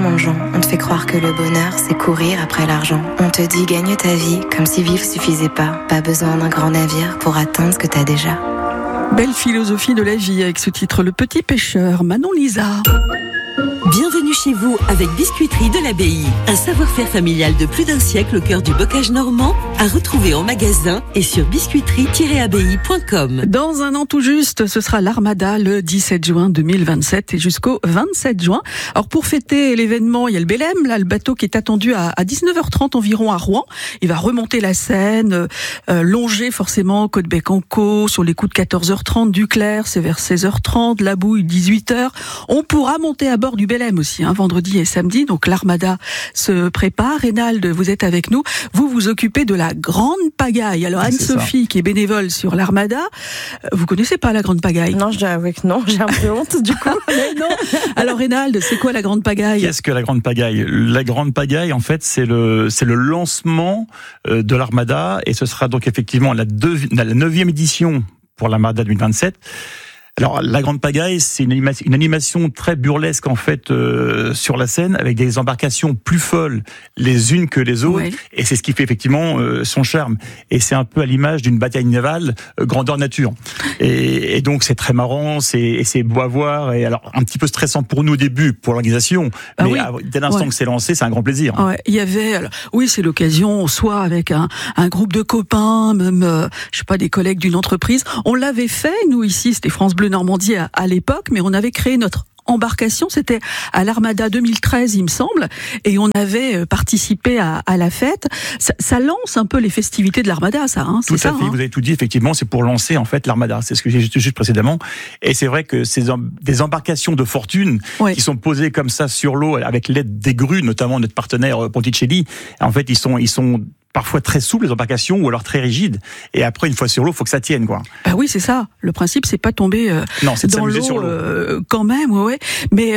tellement de gens. On te fait croire que le bonheur, c'est courir après l'argent. On te dit gagne ta vie, comme si vivre suffisait pas. Pas besoin d'un grand navire pour atteindre ce que t'as déjà. Belle philosophie de la vie avec ce titre Le Petit Pêcheur, Manon Lisa. Bienvenue chez vous avec Biscuiterie de l'Abbaye. Un savoir-faire familial de plus d'un siècle au cœur du bocage normand, à retrouver en magasin et sur biscuiterie-abbaye.com. Dans un an tout juste, ce sera l'Armada le 17 juin 2027 et jusqu'au 27 juin. Alors pour fêter l'événement, il y a le Bélem, là, le bateau qui est attendu à 19h30 environ à Rouen. Il va remonter la Seine, longer forcément Côte-Bec-en-Caux sur les coups de 14h30, Duclair, c'est vers 16h30, La Bouille 18h. On pourra monter à bord du Bélem aussi, vendredi et samedi. Donc l'Armada se prépare. Reynald, vous êtes avec nous. Vous vous occupez de la Grande Pagaille. Alors Anne-Sophie, qui est bénévole sur l'Armada, vous connaissez pas la Grande Pagaille? Non, je dois avouer que non. J'ai un peu honte du coup. Mais non. Alors Reynald, c'est quoi la Grande Pagaille? Qu'est-ce que la Grande Pagaille? La Grande Pagaille, en fait, c'est le lancement de l'Armada, et ce sera donc effectivement la 9e édition pour l'Armada 2027. Alors, la Grande Pagaille, c'est une animation très burlesque, en fait, sur la Seine, avec des embarcations plus folles les unes que les autres. Oui. Et c'est ce qui fait effectivement son charme. Et c'est un peu à l'image d'une bataille navale, grandeur nature. Et donc, c'est très marrant, c'est beau à voir. Et alors, un petit peu stressant pour nous au début, pour l'organisation. Mais oui. Dès l'instant que c'est lancé, c'est un grand plaisir. Ouais. Il y avait, oui, c'est l'occasion, soit avec un groupe de copains, même, je sais pas, des collègues d'une entreprise. On l'avait fait, nous, ici, c'était France Bleu Normandie à l'époque, mais on avait créé notre embarcation, c'était à l'Armada 2013, il me semble, et on avait participé à la fête. Ça lance un peu les festivités de l'Armada, ça, c'est ça. Tout à fait, vous avez tout dit, effectivement, c'est pour lancer, en fait, l'Armada. C'est ce que j'ai juste précédemment. Et c'est vrai que c'est des embarcations de fortune qui sont posées comme ça sur l'eau, avec l'aide des grues, notamment notre partenaire Ponticelli. En fait, ils sont parfois très souples, les embarcations, ou alors très rigides. Et après, une fois sur l'eau, faut que ça tienne, quoi. Ah oui, c'est ça. Le principe, c'est pas tomber non, c'est dans l'eau, sur l'eau. Quand même, ouais. Mais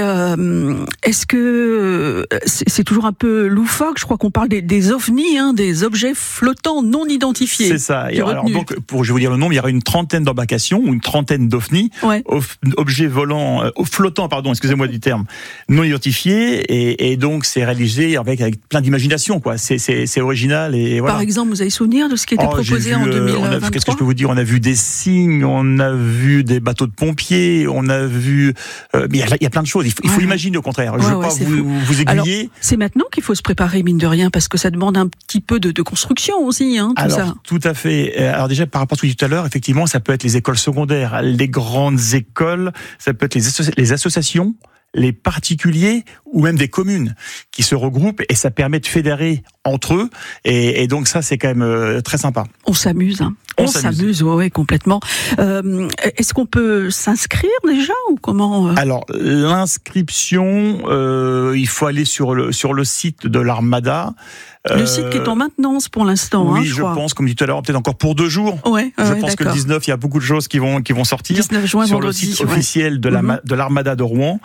est-ce que c'est toujours un peu loufoque? Je crois qu'on parle des ovnis, des objets flottants non identifiés. C'est ça. Et alors, donc, je vais vous dire le nombre, il y aura une trentaine d'embarcations, ou une trentaine d'ovnis, objets volants, flottants, excusez-moi du terme, non identifiés, et donc c'est réalisé avec plein d'imagination, quoi. C'est original. Et voilà. Par exemple, vous avez souvenir de ce qui était proposé en 2023? Qu'est-ce que je peux vous dire? On a vu des cygnes, on a vu des bateaux de pompiers, on a vu... il y a plein de choses. Il faut imaginer, au contraire. Je ne veux pas vous aiguiller. Alors, c'est maintenant qu'il faut se préparer, mine de rien, parce que ça demande un petit peu de construction aussi, ça. Tout à fait. Alors déjà, par rapport à ce que je disais tout à l'heure, effectivement, ça peut être les écoles secondaires, les grandes écoles, ça peut être les associations, les particuliers ou même des communes qui se regroupent, et ça permet de fédérer entre eux, et donc ça, c'est quand même très sympa. On s'amuse, On s'amuse, oui, complètement. Est-ce qu'on peut s'inscrire déjà, ou comment? Alors, l'inscription, il faut aller sur le site de l'Armada. Le site qui est en maintenance pour l'instant, oui, je crois. pense, comme dit tout à l'heure, peut-être encore pour 2 jours. Je pense que le 19, il y a beaucoup de choses qui vont sortir 19 juin, sur vendredi, le site officiel de l'Armada de Rouen.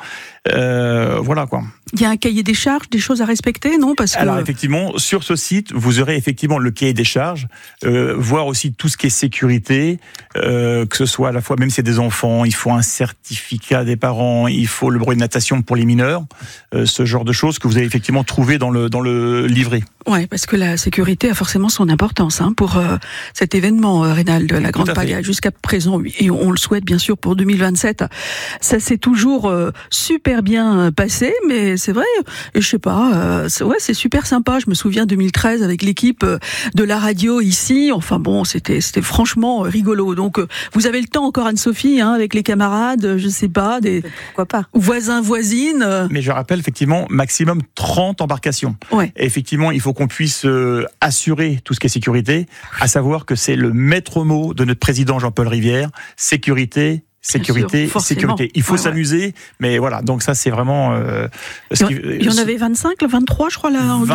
Voilà, quoi. Il y a un cahier des charges, des choses à respecter, non? Alors effectivement, sur ce site, vous aurez effectivement le cahier des charges, voir aussi tout ce qui est sécurité, que ce soit à la fois, même si c'est des enfants, il faut un certificat des parents, il faut le brevet de natation pour les mineurs, ce genre de choses que vous allez effectivement trouver dans le livret. Ouais, parce que la sécurité a forcément son importance pour cet événement, Reynald, de la Grande Pagaille. Jusqu'à présent, et on le souhaite bien sûr pour 2027. Ça s'est toujours super bien passé, mais c'est vrai, et je sais pas, c'est super sympa. Je me souviens 2013 avec l'équipe de la radio ici. Enfin bon, c'était franchement rigolo. Donc vous avez le temps encore, Anne-Sophie, avec les camarades, je sais pas, pourquoi pas, voisins, voisines. Mais je rappelle effectivement maximum 30 embarcations. Ouais. Et effectivement, il faut qu'on puisse assurer tout ce qui est sécurité, à savoir que c'est le maître mot de notre président Jean-Paul Rivière: sécurité. Sécurité. Il faut s'amuser, mais voilà. Donc ça, c'est vraiment. Il y en avait 25, 23, je crois là en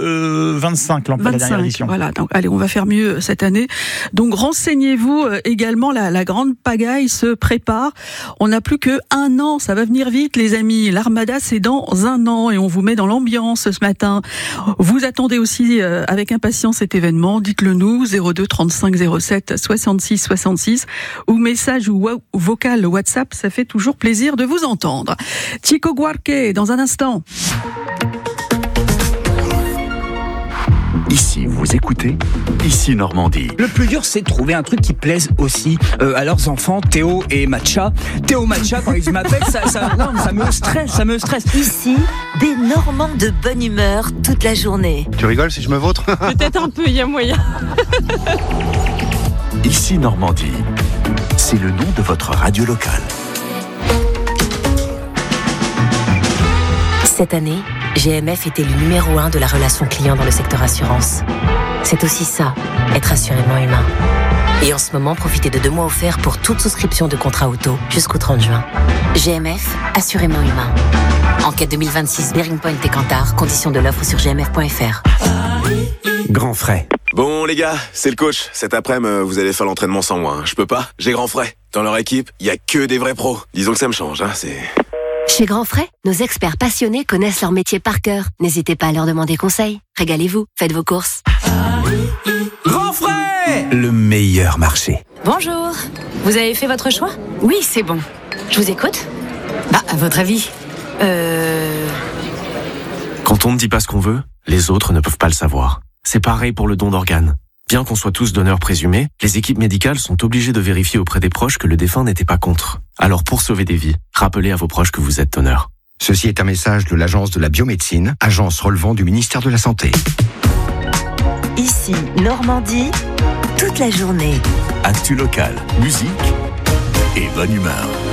25 la dernière édition. Voilà. Donc allez, on va faire mieux cette année. Donc renseignez-vous également. La Grande Pagaille se prépare. On n'a plus que 1 an. Ça va venir vite, les amis. L'Armada, c'est dans 1 an, et on vous met dans l'ambiance ce matin. Vous attendez aussi avec impatience cet événement. Dites-le nous, 02 35 07 66 66, ou message ou vocale WhatsApp, ça fait toujours plaisir de vous entendre. Chico Buarque, dans un instant. Ici, vous écoutez Ici Normandie. Le plus dur, c'est de trouver un truc qui plaise aussi à leurs enfants, Théo et Matcha. Théo Matcha, quand ils m'appellent, ça me stresse. Ici, des Normands de bonne humeur toute la journée. Tu rigoles si je me vautre? Peut-être un peu, il y a moyen. Ici Normandie, c'est le nom de votre radio locale. Cette année, GMF était le numéro 1 de la relation client dans le secteur assurance. C'est aussi ça, être assurément humain. Et en ce moment, profitez de 2 mois offerts pour toute souscription de contrat auto jusqu'au 30 juin. GMF, assurément humain. Enquête 2026, Bearing Point et Kantar, conditions de l'offre sur gmf.fr. Grand frais. Bon les gars, c'est le coach. Cet après-midi, vous allez faire l'entraînement sans moi. Je peux pas, j'ai Grand Frais. Dans leur équipe, il y a que des vrais pros. Disons que ça me change, c'est... Chez Grand Frais, nos experts passionnés connaissent leur métier par cœur. N'hésitez pas à leur demander conseil. Régalez-vous, faites vos courses. Grand Frais, le meilleur marché. Bonjour, vous avez fait votre choix? Oui, c'est bon. Je vous écoute. À votre avis Quand on ne dit pas ce qu'on veut, les autres ne peuvent pas le savoir. C'est pareil pour le don d'organes. Bien qu'on soit tous donneurs présumés, les équipes médicales sont obligées de vérifier auprès des proches que le défunt n'était pas contre. Alors pour sauver des vies, rappelez à vos proches que vous êtes donneur. Ceci est un message de l'Agence de la biomédecine, agence relevant du ministère de la Santé. Ici, Normandie, toute la journée. Actu locale, musique et bonne humeur.